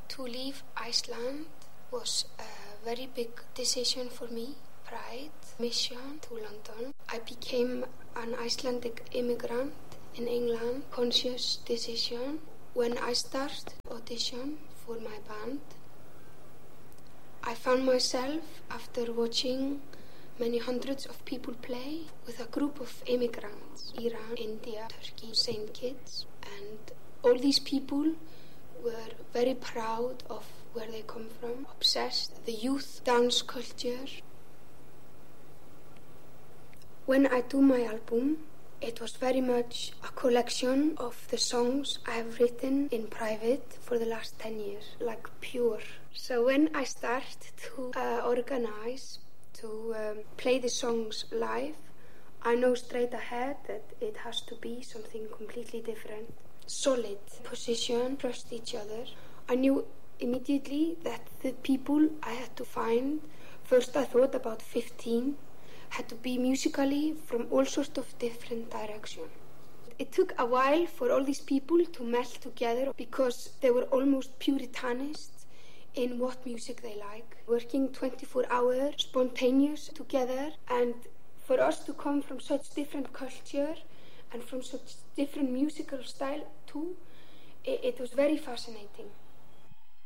To leave Iceland was a very big decision for me. Pride, mission to London. I became an Icelandic immigrant in England. Conscious decision. When I started audition for my band, I found myself, after watching many hundreds of people play, with a group of immigrants, Iran, India, Turkey, Saint Kitts, and all these people were very proud of where they come from, obsessed the youth dance culture. When I do my album, it was very much a collection of the songs I have written in private for the last 10 years, like pure. So when I start to organize, to play the songs live, I know straight ahead that it has to be something completely different. Solid position, trust each other. I knew immediately that the people I had to find, first I thought about 15, had to be musically from all sorts of different directions. It took a while for all these people to melt together because they were almost puritanists in what music they like, working 24 hours, spontaneous together, and for us to come from such different culture and from such different musical style too, it was very fascinating.